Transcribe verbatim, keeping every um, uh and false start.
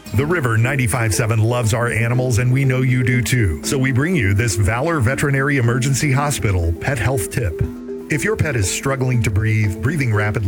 The River ninety-five point seven loves our animals, and we know you do too. So we bring you this Valor Veterinary Emergency Hospital Pet Health Tip. If your pet is struggling to breathe, breathing rapidly,